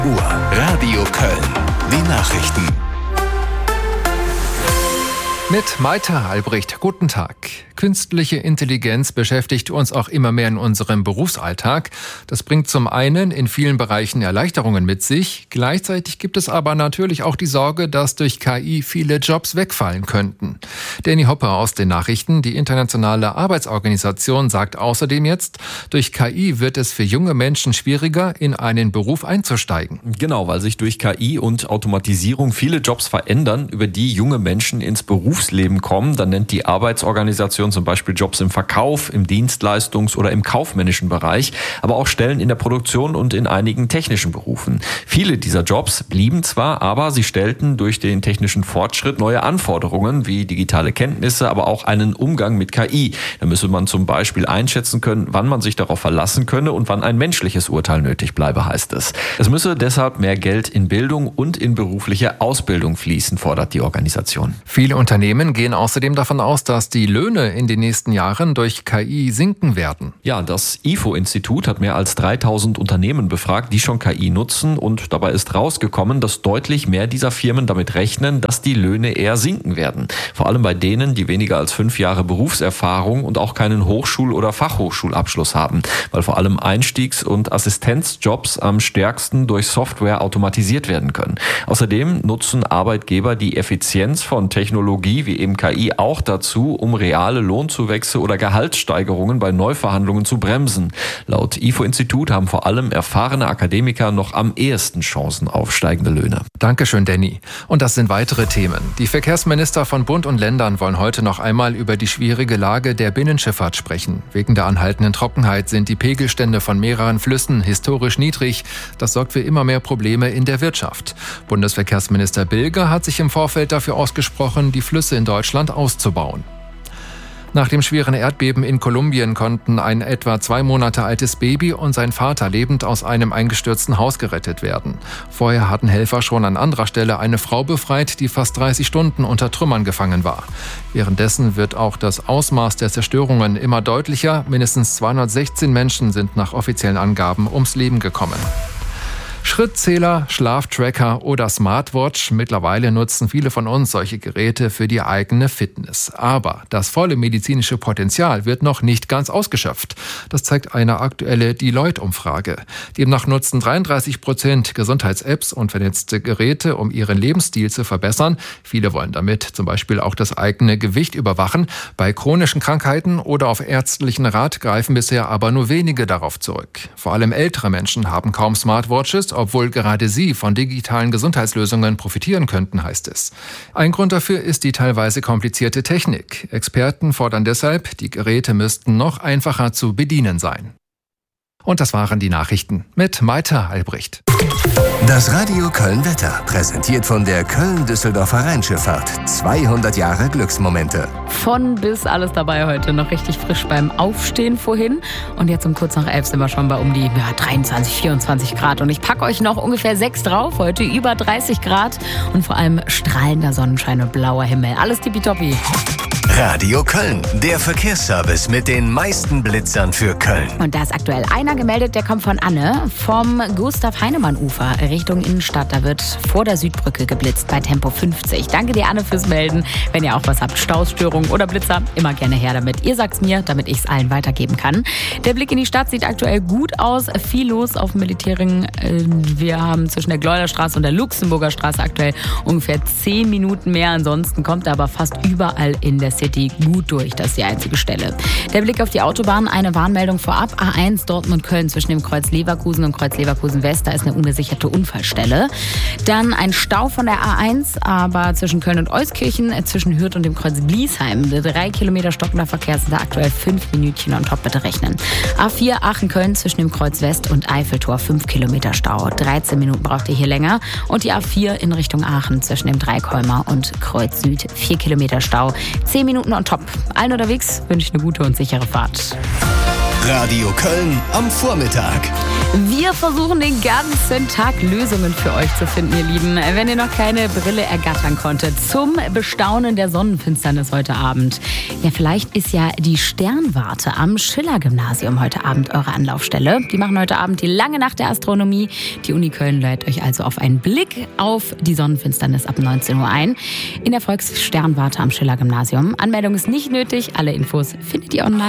Uhr. Radio Köln. Die Nachrichten. Mit Maita Albrecht, guten Tag. Künstliche Intelligenz beschäftigt uns auch immer mehr in unserem Berufsalltag. Das bringt zum einen in vielen Bereichen Erleichterungen mit sich. Gleichzeitig gibt es aber natürlich auch die Sorge, dass durch KI viele Jobs wegfallen könnten. Danny Hopper aus den Nachrichten. Die Internationale Arbeitsorganisation sagt außerdem jetzt, durch KI wird es für junge Menschen schwieriger, in einen Beruf einzusteigen. Genau, weil sich durch KI und Automatisierung viele Jobs verändern, über die junge Menschen ins Berufsleben kommen. Dann nennt die Arbeitsorganisation zum Beispiel Jobs im Verkauf, im Dienstleistungs- oder im kaufmännischen Bereich, aber auch Stellen in der Produktion und in einigen technischen Berufen. Viele dieser Jobs blieben zwar, aber sie stellten durch den technischen Fortschritt neue Anforderungen wie digitale Kenntnisse, aber auch einen Umgang mit KI. Da müsse man zum Beispiel einschätzen können, wann man sich darauf verlassen könne und wann ein menschliches Urteil nötig bleibe, heißt es. Es müsse deshalb mehr Geld in Bildung und in berufliche Ausbildung fließen, fordert die Organisation. Viele Unternehmen gehen außerdem davon aus, dass die Löhne in den nächsten Jahren durch KI sinken werden. Ja, das IFO-Institut hat mehr als 3000 Unternehmen befragt, die schon KI nutzen, und dabei ist rausgekommen, dass deutlich mehr dieser Firmen damit rechnen, dass die Löhne eher sinken werden. Vor allem bei denen, die weniger als 5 Jahre Berufserfahrung und auch keinen Hochschul- oder Fachhochschulabschluss haben, weil vor allem Einstiegs- und Assistenzjobs am stärksten durch Software automatisiert werden können. Außerdem nutzen Arbeitgeber die Effizienz von Technologie wie eben KI auch dazu, um reale Lohnzuwächse oder Gehaltssteigerungen bei Neuverhandlungen zu bremsen. Laut IFO-Institut haben vor allem erfahrene Akademiker noch am ehesten Chancen auf steigende Löhne. Dankeschön, Danny. Und das sind weitere Themen. Die Verkehrsminister von Bund und Ländern wollen heute noch einmal über die schwierige Lage der Binnenschifffahrt sprechen. Wegen der anhaltenden Trockenheit sind die Pegelstände von mehreren Flüssen historisch niedrig. Das sorgt für immer mehr Probleme in der Wirtschaft. Bundesverkehrsminister Bilger hat sich im Vorfeld dafür ausgesprochen, die Flüsse in Deutschland auszubauen. Nach dem schweren Erdbeben in Kolumbien konnten ein etwa 2 Monate altes Baby und sein Vater lebend aus einem eingestürzten Haus gerettet werden. Vorher hatten Helfer schon an anderer Stelle eine Frau befreit, die fast 30 Stunden unter Trümmern gefangen war. Währenddessen wird auch das Ausmaß der Zerstörungen immer deutlicher. Mindestens 216 Menschen sind nach offiziellen Angaben ums Leben gekommen. Schrittzähler, Schlaftracker oder Smartwatch. Mittlerweile nutzen viele von uns solche Geräte für die eigene Fitness. Aber das volle medizinische Potenzial wird noch nicht ganz ausgeschöpft. Das zeigt eine aktuelle Deloitte-Umfrage. Demnach nutzen 33% Gesundheits-Apps und vernetzte Geräte, um ihren Lebensstil zu verbessern. Viele wollen damit zum Beispiel auch das eigene Gewicht überwachen. Bei chronischen Krankheiten oder auf ärztlichen Rat greifen bisher aber nur wenige darauf zurück. Vor allem ältere Menschen haben kaum Smartwatches, obwohl gerade sie von digitalen Gesundheitslösungen profitieren könnten, heißt es. Ein Grund dafür ist die teilweise komplizierte Technik. Experten fordern deshalb, die Geräte müssten noch einfacher zu bedienen sein. Und das waren die Nachrichten mit Maita Albrecht. Das Radio Köln Wetter, präsentiert von der Köln-Düsseldorfer Rheinschifffahrt. 200 Jahre Glücksmomente. Von bis alles dabei heute. Noch richtig frisch beim Aufstehen vorhin. Und jetzt um kurz nach 11 sind wir schon bei um die 23, 24 Grad. Und ich packe euch noch ungefähr 6 drauf. Heute über 30 Grad und vor allem strahlender Sonnenschein und blauer Himmel. Alles tippitoppi. Radio Köln, der Verkehrsservice mit den meisten Blitzern für Köln. Und da ist aktuell einer gemeldet, der kommt von Anne vom Gustav-Heinemann-Ufer Richtung Innenstadt. Da wird vor der Südbrücke geblitzt bei Tempo 50. Danke dir, Anne, fürs Melden. Wenn ihr auch was habt, Stausstörungen oder Blitzer, immer gerne her damit. Ihr sagt's mir, damit ich es allen weitergeben kann. Der Blick in die Stadt sieht aktuell gut aus. Viel los auf dem Militärring. Wir haben zwischen der Gleuderstraße und der Luxemburger Straße aktuell ungefähr 10 Minuten mehr. Ansonsten kommt er aber fast überall in der City gut durch. Das ist die einzige Stelle. Der Blick auf die Autobahn, eine Warnmeldung vorab. A1 Dortmund-Köln zwischen dem Kreuz Leverkusen und Kreuz Leverkusen-West. Da ist eine ungesicherte Unfallstelle. Dann ein Stau von der A1, aber zwischen Köln und Euskirchen, zwischen Hürth und dem Kreuz Bliesheim. 3 Kilometer stockender Verkehr sind da aktuell 5 Minütchen on top, bitte rechnen. A4 Aachen-Köln zwischen dem Kreuz West und Eiffeltor 5 Kilometer Stau. 13 Minuten braucht ihr hier länger. Und die A4 in Richtung Aachen zwischen dem Dreikolmer und Kreuz Süd 4 Kilometer Stau. 10 Minuten on top. Allen unterwegs wünsche ich eine gute und sichere Fahrt. Radio Köln am Vormittag. Wir versuchen den ganzen Tag Lösungen für euch zu finden, ihr Lieben. Wenn ihr noch keine Brille ergattern konntet, zum Bestaunen der Sonnenfinsternis heute Abend. Ja, vielleicht ist ja die Sternwarte am Schiller-Gymnasium heute Abend eure Anlaufstelle. Die machen heute Abend die lange Nacht der Astronomie. Die Uni Köln lädt euch also auf einen Blick auf die Sonnenfinsternis ab 19 Uhr ein. In der Volkssternwarte am Schiller-Gymnasium. Anmeldung ist nicht nötig. Alle Infos findet ihr online.